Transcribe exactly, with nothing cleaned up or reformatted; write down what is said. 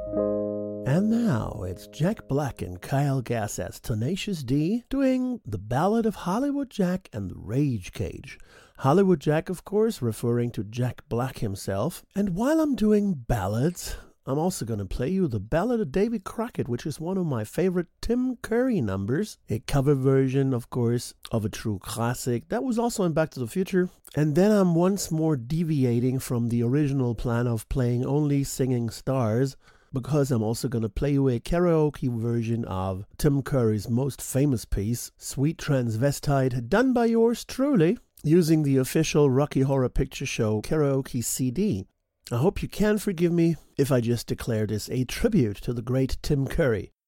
And now it's Jack Black and Kyle Gass as Tenacious D doing The Ballad of Hollywood Jack and the Rage Cage. Hollywood Jack, of course, referring to Jack Black himself. And while I'm doing ballads, I'm also going to play you the Ballad of Davy Crockett, which is one of my favorite Tim Curry numbers. A cover version, of course, of a true classic. That was also in Back to the Future. And then I'm once more deviating from the original plan of playing only singing stars, because I'm also going to play you a karaoke version of Tim Curry's most famous piece, Sweet Transvestite, done by yours truly, using the official Rocky Horror Picture Show karaoke C D. I hope you can forgive me if I just declare this a tribute to the great Tim Curry.